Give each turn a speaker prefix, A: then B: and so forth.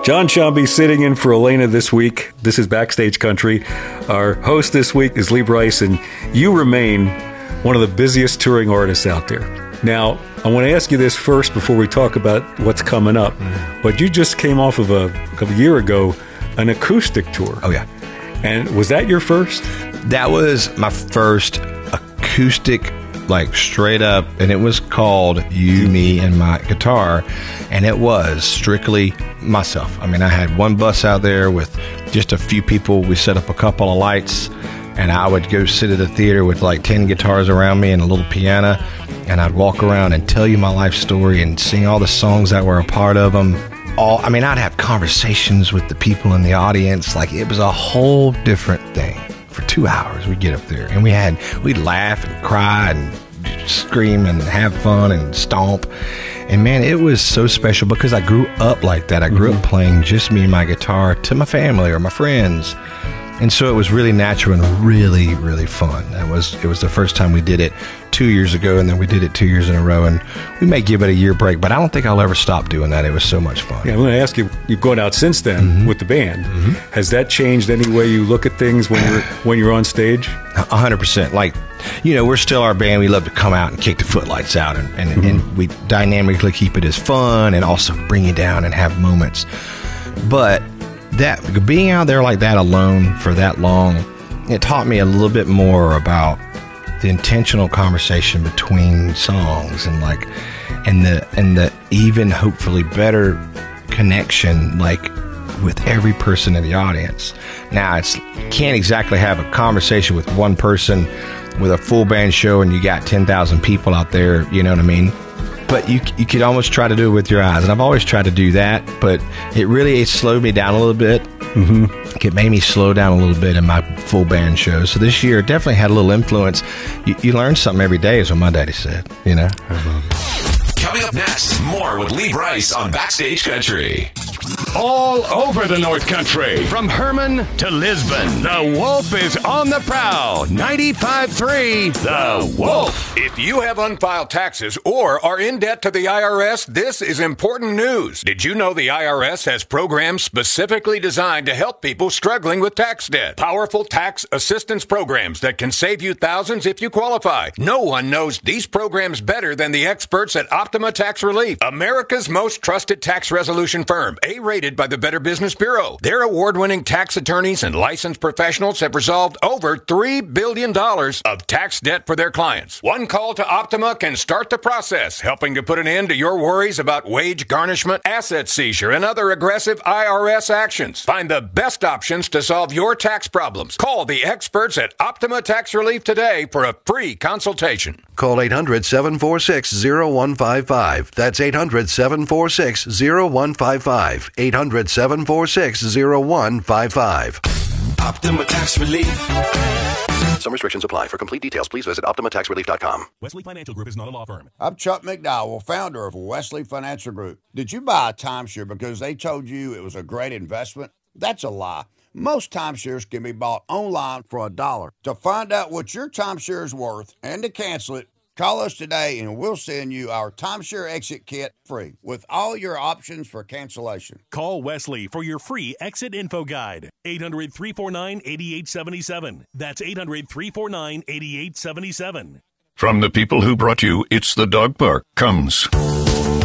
A: John Shambi sitting in for Elena this week. This is Backstage Country. Our host this week is Lee Brice, and you remain one of the busiest touring artists out there. Now, I want to ask you this first before we talk about what's coming up. But you just came off of a year ago, an acoustic tour.
B: Oh, yeah.
A: And was that your first?
B: That was my first acoustic, like straight up, and it was called You, Me, and My Guitar, and it was strictly myself. I mean, I had one bus out there with just a few people. We set up a couple of lights, and I would go sit at the theater with like 10 guitars around me and a little piano, and I'd walk around and tell you my life story and sing all the songs that were a part of them. I'd have conversations with the people in the audience. Like, it was a whole different thing. For 2 hours, we'd get up there, and we'd laugh and cry and scream and have fun and stomp. And man, it was so special because I grew up like that. I grew up playing just me and my guitar to my family or my friends. And so it was really natural and really, really fun. It was the first time we did it 2 years ago, and then we did it 2 years in a row, and we may give it a year break, but I don't think I'll ever stop doing that. It was so much fun.
A: Yeah, I'm going to ask you, you've gone out since then with the band. Has that changed any way you look at things when you're on stage?
B: 100%. Like, we're still our band. We love to come out and kick the footlights out, and we dynamically keep it as fun and also bring you down and have moments. But that being out there like that alone for that long, it taught me a little bit more about the intentional conversation between songs and the even hopefully better connection with every person in the audience. Now, you can't exactly have a conversation with one person with a full band show and you got 10,000 people out there, you know what I mean? But you could almost try to do it with your eyes, and I've always tried to do that, but it slowed me down a little bit. It made me slow down a little bit in my full band shows. So this year definitely had a little influence. You learn something every day, is what my daddy said,
C: Coming up next, more with Lee Brice on Backstage Country.
D: All over the North Country, from Herman to Lisbon, the Wolf is on the prowl. 95.3, The Wolf.
E: If you have unfiled taxes or are in debt to the IRS, this is important news. Did you know the IRS has programs specifically designed to help people struggling with tax debt? Powerful tax assistance programs that can save you thousands if you qualify. No one knows these programs better than the experts at Optima Tax Relief, America's most trusted tax resolution firm, A-rated by the Better Business Bureau. Their award-winning tax attorneys and licensed professionals have resolved over $3 billion of tax debt for their clients. One call to Optima can start the process, helping to put an end to your worries about wage garnishment, asset seizure, and other aggressive IRS actions. Find the best options to solve your tax problems. Call the experts at Optima Tax Relief today for a free consultation.
F: Call 800-746-0155. That's 800-746-0155. 800-746-0155.
C: Optima Tax Relief.
F: Some restrictions apply. For complete details, please visit OptimaTaxRelief.com.
G: Wesley Financial Group is not a law firm.
H: I'm Chuck McDowell, founder of Wesley Financial Group. Did you buy a timeshare because they told you it was a great investment? That's a lie. Most timeshares can be bought online for $1. To find out what your timeshare is worth and to cancel it, call us today and we'll send you our timeshare exit kit free with all your options for cancellation.
G: Call Wesley for your free exit info guide. 800-349-8877. That's 800-349-8877.
I: From the people who brought you It's the Dog Park comes